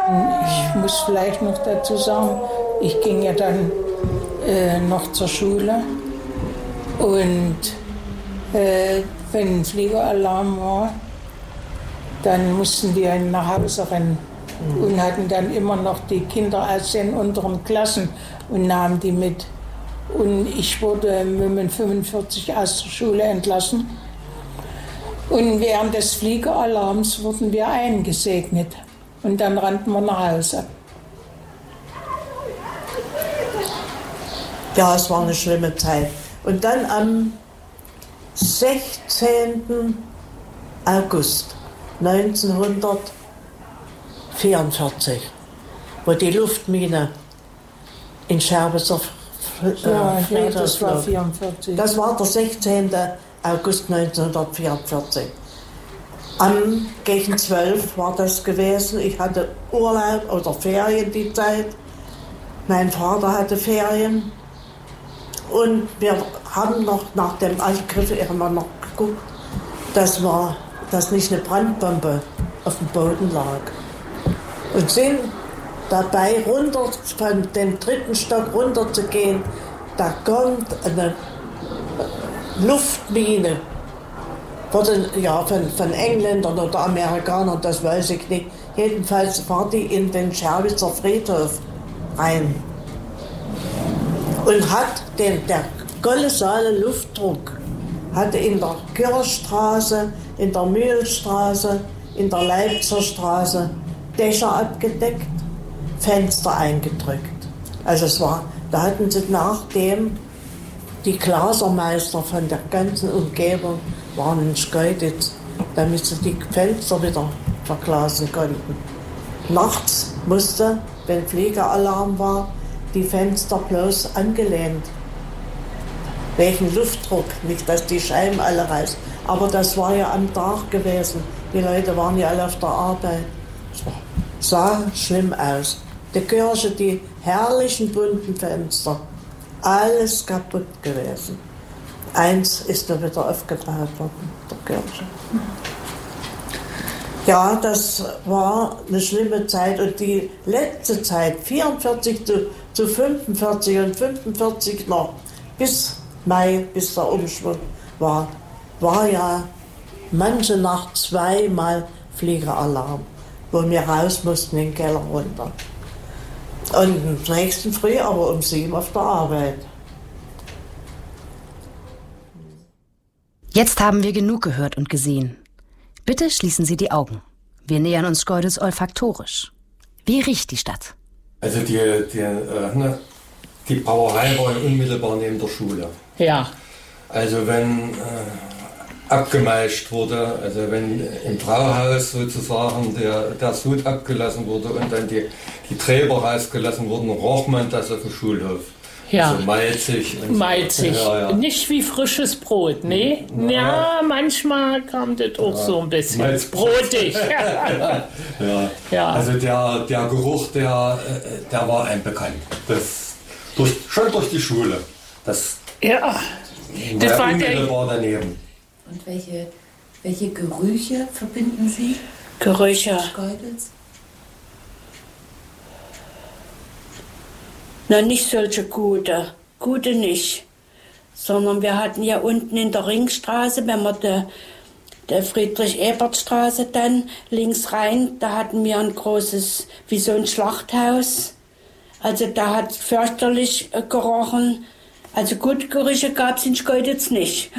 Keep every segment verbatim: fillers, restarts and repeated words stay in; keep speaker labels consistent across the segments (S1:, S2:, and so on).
S1: Ich muss vielleicht noch dazu sagen, ich ging ja dann äh, noch zur Schule und äh, wenn ein Fliegeralarm war, dann mussten wir nach Hause rennen mhm. und hatten dann immer noch die Kinder aus den unteren Klassen und nahmen die mit. Und ich wurde mit fünfundvierzig aus der Schule entlassen. Und während des Fliegeralarms wurden wir eingesegnet. Und dann rannten wir nach Hause.
S2: Ja, es war eine schlimme Zeit. Und dann am sechzehnten August neunzehnhundertvierundvierzig, wo die Luftmine in Scherbitzer
S1: Ja, ja, das war vierundvierzig.
S2: Das war der sechzehnten August neunzehnhundertvierundvierzig. Am gegen zwölf war das gewesen. Ich hatte Urlaub oder Ferien die Zeit. Mein Vater hatte Ferien. Und wir haben noch nach dem Angriff immer noch geguckt, dass, wir, dass nicht eine Brandbombe auf dem Boden lag. Und sind dabei, runter von dem dritten Stock runter zu gehen. Da kommt eine Luftmine. Wurde, ja, von, von Engländern oder Amerikanern, das weiß ich nicht. Jedenfalls war die in den Scherbitzer Friedhof rein. Und hat den, der kolossale Luftdruck hatte in der Kirchstraße, in der Mühlstraße, in der Leipziger Straße Dächer abgedeckt, Fenster eingedrückt. Also es war, da hatten sie nachdem die Glasermeister von der ganzen Umgebung waren in Schkeuditz, damit sie die Fenster wieder verglasen konnten. Nachts musste, wenn Fliegeralarm war, die Fenster bloß angelehnt. Wegen Luftdruck, nicht dass die Scheiben alle reißen. Aber das war ja am Tag gewesen. Die Leute waren ja alle auf der Arbeit. Es sah schlimm aus. Die Kirche, die herrlichen bunten Fenster, alles kaputt gewesen. Eins ist da wieder aufgebaut worden, der Kirche. Ja, das war eine schlimme Zeit. Und die letzte Zeit, vierundvierzig zu, zu fünfundvierzig und fünfundvierzig noch, bis Mai, bis der Umschwung war, war ja manche Nacht zweimal Fliegeralarm, wo wir raus mussten in den Keller runter. Und am nächsten Früh aber um sieben auf der Arbeit.
S3: Jetzt haben wir genug gehört und gesehen. Bitte schließen Sie die Augen. Wir nähern uns Schkeuditz olfaktorisch. Wie riecht die Stadt?
S4: Also die, die, äh, ne, die Brauerei war ja unmittelbar neben der Schule.
S1: Ja.
S4: Also wenn äh, abgemeischt wurde, also wenn im Brauhaus sozusagen der, der Sud abgelassen wurde und dann die, die Träber rausgelassen wurden, roch man das auf dem Schulhof.
S1: Ja.
S4: So malzig. Und
S1: malzig.
S4: So. Ja, ja.
S1: Nicht wie frisches Brot, ne?
S4: Na,
S1: ja, manchmal kam das auch ja. so ein bisschen malzig. Brotig.
S4: ja. Ja. Also der, der Geruch, der, der war einem bekannt. Das, durch, schon durch die Schule. Das,
S1: ja. Das war
S4: unmittelbar daneben.
S5: Und welche, welche Gerüche verbinden Sie?
S1: Gerüche.
S5: Schkeuditz?
S6: Na, nicht solche gute, gute nicht. Sondern wir hatten ja unten in der Ringstraße, wenn wir der, der Friedrich-Ebert-Straße dann links rein, da hatten wir ein großes, wie so ein Schlachthaus. Also da hat es fürchterlich äh, gerochen. Also gute Gerüche gab es in Schkeuditz nicht.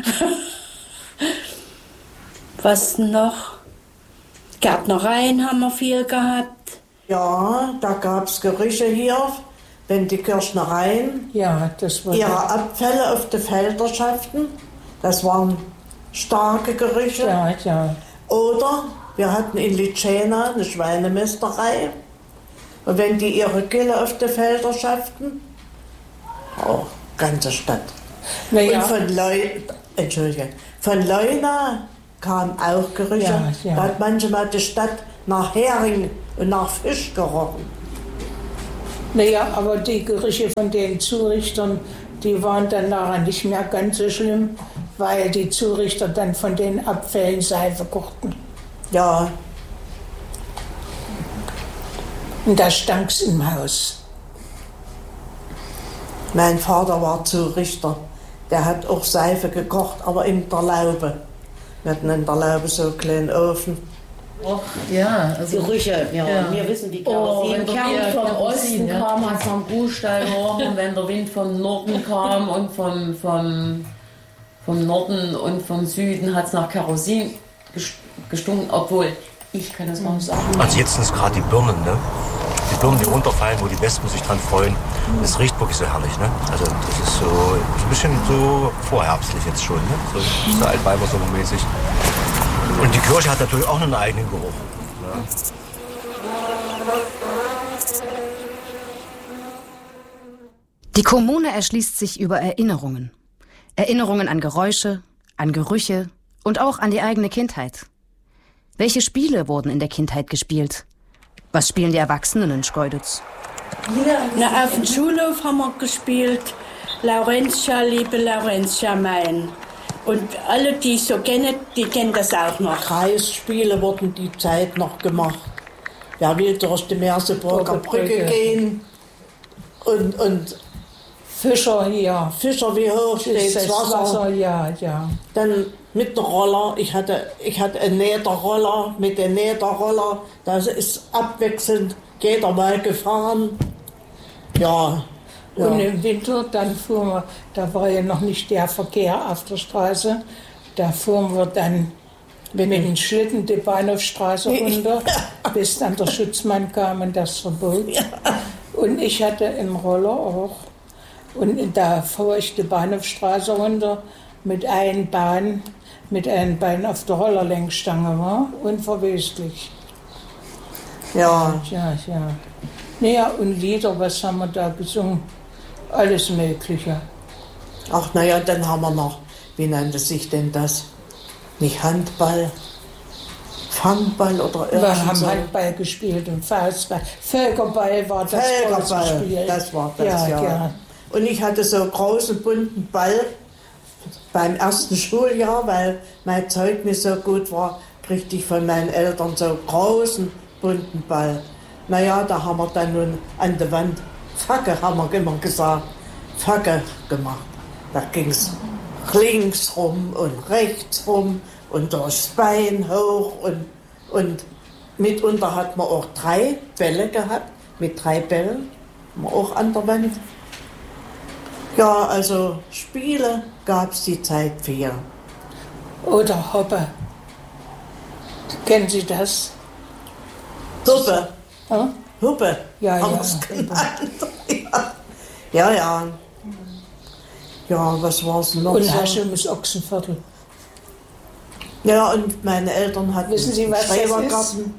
S6: Was noch? Gärtnereien haben wir viel gehabt.
S2: Ja, da gab es Gerüche hier, wenn die Kirchnereien
S1: ja, das war
S2: ihre
S1: das.
S2: Abfälle auf die Felder schafften. Das waren starke Gerüche.
S1: Ja, ja.
S2: Oder wir hatten in Litschena eine Schweinemästerei. Und wenn die ihre Gülle auf die Felder schafften, oh, ganze Stadt.
S1: Ja.
S2: Und von Leuna, Entschuldige, von Leuna kamen auch Gerüche.
S1: Ja, ja.
S2: Da hat manchmal die Stadt nach Hering und nach Fisch gerochen.
S1: Naja, aber die Gerüche von den Zurichtern, die waren dann nachher nicht mehr ganz so schlimm, weil die Zurichter dann von den Abfällen Seife kochten.
S2: Ja.
S1: Und da stank's im Haus.
S2: Mein Vater war Zurichter. Der hat auch Seife gekocht, aber in der Laube. Wir hatten in der Laube so einen kleinen Ofen.
S7: Och, ja, also
S8: Gerüche, ja.
S7: Ja.
S8: Wir wissen, die
S7: Oh,
S8: Kerosin
S7: wenn der
S8: Kern
S7: Wind
S8: vom
S7: vom Osten
S8: ja.
S7: kam, hat es am Buchstein gerochen. Und wenn der Wind vom Norden kam und vom, vom, vom Norden und vom Süden, hat es nach Kerosin gestunken. Obwohl, ich kann das mal nicht sagen.
S9: Also jetzt sind es gerade die Birnen, ne? Die Birnen, die runterfallen, wo die Wespen sich dran freuen. Das riecht wirklich so herrlich, ne? Also das ist so, so ein bisschen so vorherbstlich jetzt schon, ne? So, so Altweibersommermäßig. Und die Kirche hat natürlich auch einen eigenen Geruch. Ne?
S3: Die Kommune erschließt sich über Erinnerungen. Erinnerungen an Geräusche, an Gerüche und auch an die eigene Kindheit. Welche Spiele wurden in der Kindheit gespielt? Was spielen die Erwachsenen in Schkeuditz?
S6: Na, auf dem Schulhof haben wir gespielt, Laurentia, liebe Laurentia, mein. Und alle, die ich so kenne, die kennen das auch noch.
S2: Kreisspiele wurden die Zeit noch gemacht. Wer will durch die Merseburger Brücke gehen und, und
S1: Fischer hier.
S2: Fischer, wie hoch steht das Wasser.
S1: Wasser, ja, ja.
S2: Dann mit dem Roller. Ich hatte, ich hatte einen Nähterroller mit dem Nähterroller. Das ist abwechselnd jeder mal gefahren. Ja. Ja.
S1: Und im Winter, dann fuhren wir, da war ja noch nicht der Verkehr auf der Straße, da fuhren wir dann mit dem Schlitten die Bahnhofstraße runter, bis dann der Schutzmann kam und das verbot.
S2: Ja.
S1: Und ich hatte einen Roller auch. Und da fuhr ich die Bahnhofstraße runter mit einem Bein, mit einem Bein auf der Rollerlenkstange, war unverweslich.
S2: Ja.
S1: Ja, ja. Naja, und Lieder, was haben wir da gesungen? Alles Mögliche.
S2: Ach, naja, dann haben wir noch, wie nannte sich denn das? Nicht Handball, Fangball oder irgendwas.
S1: Wir haben
S2: so.
S1: Handball gespielt und Faustball. Völkerball war das
S2: Völkerball,
S1: Spiel.
S2: das war das,
S1: ja.
S2: ja.
S1: ja.
S2: Und ich hatte so einen großen bunten Ball beim ersten Schuljahr, weil mein Zeugnis so gut war, kriegte ich von meinen Eltern so einen großen bunten Ball. Naja, da haben wir dann nun an der Wand Facke, haben wir immer gesagt, Facke gemacht. Da ging es links rum und rechts rum und durchs Bein hoch und, und mitunter hat man auch drei Bälle gehabt, mit drei Bällen, haben wir auch an der Wand. Ja, also Spiele gab es die Zeit für.
S1: Oder Hoppe. Kennen Sie das?
S2: Huppe.
S1: Ja?
S2: Huppe.
S1: Ja,
S2: haben
S1: ja.
S2: wir's genannt. ja. ja, ja. Ja, was war es noch?
S1: Und
S2: so?
S1: Haschims Ochsenviertel.
S2: Ja, und meine Eltern hatten
S1: Wissen Sie, was das
S2: Schrebergarten.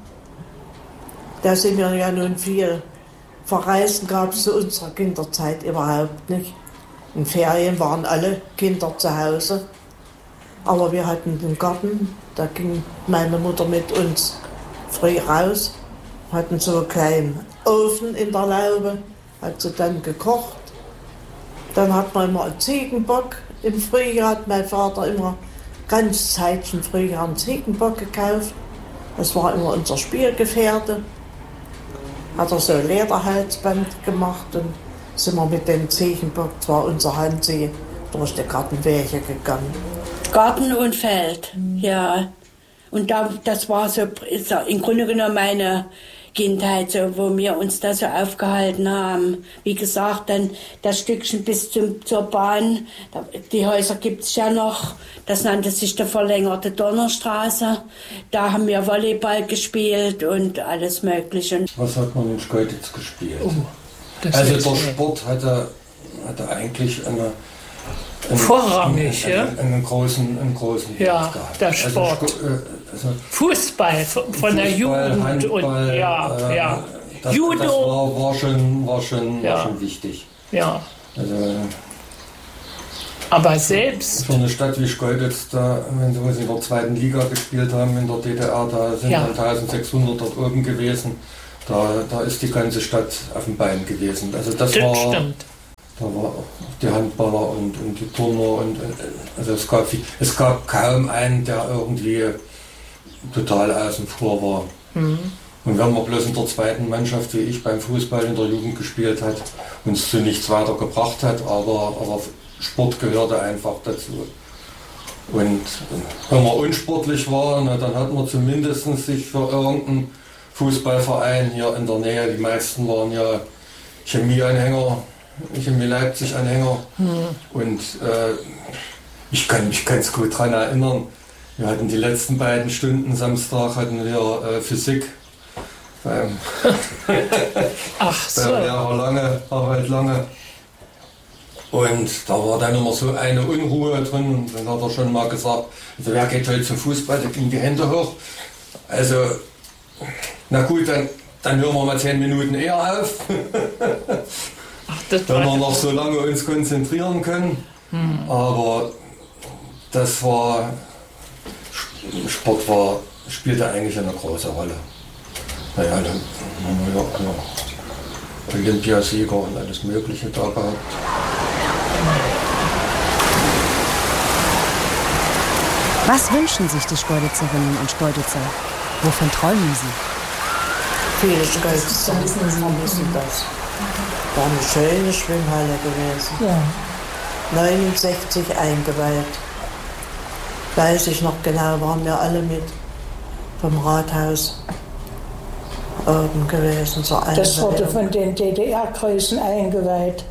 S2: Da sind wir ja nun viel. Verreisen gab es zu unserer Kinderzeit überhaupt nicht. In Ferien waren alle Kinder zu Hause. Aber wir hatten den Garten, da ging meine Mutter mit uns früh raus, hatten so einen kleinen Ofen in der Laube, hat sie dann gekocht. Dann hat man immer einen Ziegenbock. Im Frühjahr hat mein Vater immer ganz Zeitchen Frühjahr einen Ziegenbock gekauft. Das war immer unser Spielgefährte. Hat er so ein Lederhalsband gemacht und sind wir mit dem Ziegenbock, zwar unser Hansi, durch die Gartenwege gegangen.
S6: Garten und Feld, ja. Und da, das war so im Grunde genommen meine Kindheit, so, wo wir uns da so aufgehalten haben. Wie gesagt, dann das Stückchen bis zum, zur Bahn, da, die Häuser gibt es ja noch, das nannte sich der verlängerte Donnerstraße. Da haben wir Volleyball gespielt und alles Mögliche.
S4: Was hat man in Schkeuditz gespielt?
S1: Oh, das
S4: also
S1: ist
S4: der
S1: schwer.
S4: Sport hatte, hatte eigentlich eine, eine
S10: Vorrangig,
S4: einen,
S10: ja?
S4: einen, einen großen, einen großen
S10: Ja,
S4: Wert gehabt.
S10: der Sport.
S4: Also, äh, also
S10: Fußball von von der
S4: Fußball,
S10: Jugend
S4: Handball,
S10: und ja,
S4: äh,
S10: ja.
S4: Das,
S10: Judo.
S4: das war, war, schon, war, schon,
S10: Ja.
S4: war schon wichtig.
S10: Ja,
S4: Also,
S10: aber selbst,
S4: für eine Stadt wie Schkeuditz, da, wenn sie in der zweiten Liga gespielt haben in der D D R, da sind
S10: Ja.
S4: dann eintausendsechshundert dort oben gewesen. Da, da ist die ganze Stadt auf dem Bein gewesen. Also das,
S10: das
S4: war,
S10: stimmt.
S4: da war auch die Handballer und, und die Turner und äh, also es gab, viel- es gab kaum einen, der irgendwie total außen vor war.
S10: Mhm.
S4: Und wenn man bloß in der zweiten Mannschaft, wie ich beim Fußball in der Jugend gespielt hat, uns zu nichts weiter gebracht hat, aber, aber Sport gehörte einfach dazu. Und wenn man unsportlich war, na, dann hat man zumindest sich für irgendeinen Fußballverein hier in der Nähe, die meisten waren ja Chemieanhänger, Chemie Leipzig-Anhänger. Mhm. Und äh, ich kann mich ganz gut daran erinnern, wir hatten die letzten beiden Stunden Samstag hatten wir äh, Physik. Beim
S10: Ach so.
S4: Beim Lehrer Lange, Harald Lange. Und da war dann immer so eine Unruhe drin. Und dann hat er schon mal gesagt, also wer geht heute zum Fußball, da gingen die Hände hoch. Also, na gut, dann, dann hören wir mal zehn Minuten eher auf. Ach, das wenn wir noch so lange uns konzentrieren können. Hm. Aber das war, Sport war, spielte eigentlich eine große Rolle. Naja, dann haben wir ja, ja Olympiasieger und alles Mögliche da gehabt.
S3: Was wünschen sich die Schkeuditzerinnen und Schkeuditzer? Wovon träumen sie?
S2: Viele Schkeuditzer vermissen das. War eine schöne Schwimmhalle gewesen.
S1: Ja.
S2: neunundsechzig eingeweiht. Weiß ich noch genau, waren wir alle mit vom Rathaus oben gewesen. So
S1: das wurde von den D D R-Größen eingeweiht.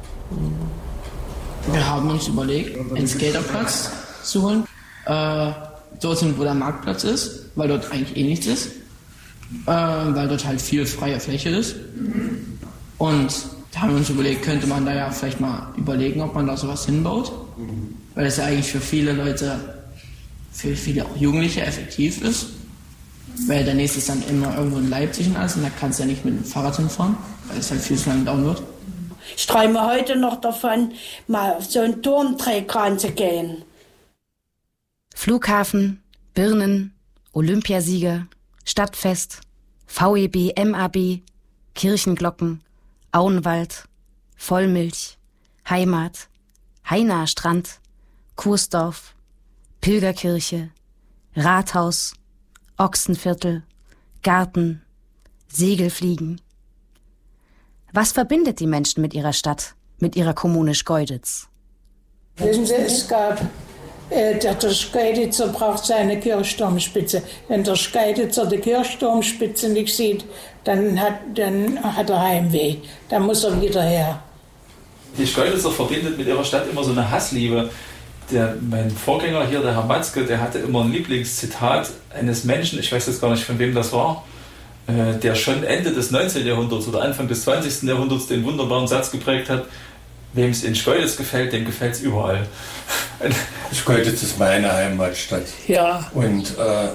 S8: Wir haben uns überlegt, einen Skaterplatz zu holen. Äh, dort sind, wo der Marktplatz ist, weil dort eigentlich eh nichts ist. Äh, weil dort halt viel freie Fläche ist. Und da haben wir uns überlegt, könnte man da ja vielleicht mal überlegen, ob man da sowas hinbaut. Weil es ja eigentlich für viele Leute, für viele auch Jugendliche effektiv ist. Weil der nächste ist dann immer irgendwo in Leipzig und alles und da kannst du ja nicht mit dem Fahrrad hinfahren, weil es halt viel zu lang dauern wird.
S6: Ich träume heute noch davon, mal auf so einen Turmträg ranzugehen.
S3: Flughafen, Birnen, Olympiasieger, Stadtfest, V E B, M A B, Kirchenglocken, Auenwald, Vollmilch, Heimat, Hainaer Strand, Kursdorf, Pilgerkirche, Rathaus, Ochsenviertel, Garten, Segelfliegen. Was verbindet die Menschen mit ihrer Stadt, mit ihrer Kommune Schkeuditz?
S1: Wissen Sie, es gab, äh, der, der Schkeuditzer braucht seine Kirchturmspitze. Wenn der Schkeuditzer die Kirchturmspitze nicht sieht, dann hat, dann hat er Heimweh. Dann muss er wieder her.
S11: Die Schkeuditzer verbindet mit ihrer Stadt immer so eine Hassliebe. Der, mein Vorgänger hier, der Herr Matzke, der hatte immer ein Lieblingszitat eines Menschen, ich weiß jetzt gar nicht, von wem das war, äh, der schon Ende des neunzehnten Jahrhunderts oder Anfang des zwanzigsten Jahrhunderts den wunderbaren Satz geprägt hat, wem es in Schkeuditz gefällt, dem gefällt es überall.
S4: Schkeuditz ist meine Heimatstadt.
S10: Ja.
S4: Und äh,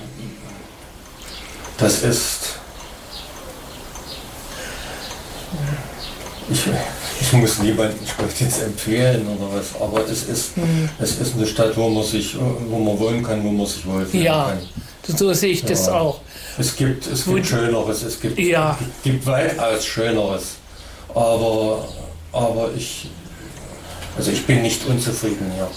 S4: das ist... Ich, ich muss niemanden Schkeuditz empfehlen oder was, aber es ist, mhm. es ist eine Stadt, wo man sich, wo man wohnen kann, wo man sich wohlfühlen
S10: ja,
S4: kann.
S10: So sehe ich ja. das auch.
S4: Es gibt, es gibt Schöneres, es gibt, ja. es gibt weitaus Schöneres, aber, aber ich, also ich bin nicht unzufrieden hier.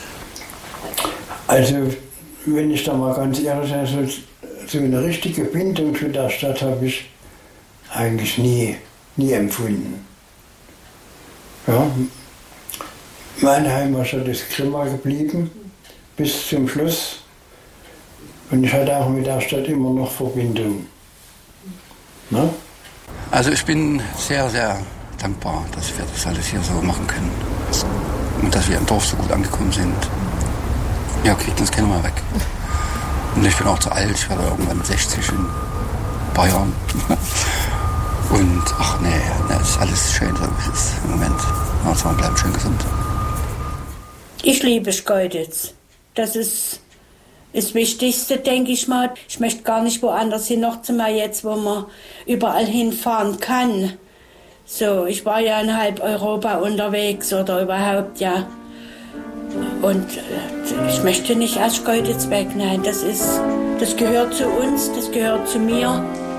S12: Also, wenn ich da mal ganz ehrlich bin, so, so eine richtige Bindung zu der Stadt habe ich eigentlich nie, nie empfunden. Ja, meine Heimatstadt ist Grimma geblieben bis zum Schluss und ich hatte auch mit der Stadt immer noch Verbindung. Na?
S13: Also ich bin sehr, sehr dankbar, dass wir das alles hier so machen können und dass wir im Dorf so gut angekommen sind. Ja, kriegt uns keiner mal weg. Und ich bin auch zu alt, ich werde irgendwann sechzig in ein paar Jahren. Und ach nee, nee, das ist alles schön, so wie es ist im Moment. Also man bleibt schön gesund.
S6: Ich liebe Schkeuditz. Das ist das Wichtigste, denke ich mal. Ich möchte gar nicht woanders hin, noch zumal jetzt, wo man überall hinfahren kann. So, ich war ja in halb Europa unterwegs oder überhaupt, ja. Und ich möchte nicht aus Schkeuditz weg, nein, das ist, das gehört zu uns, das gehört zu mir.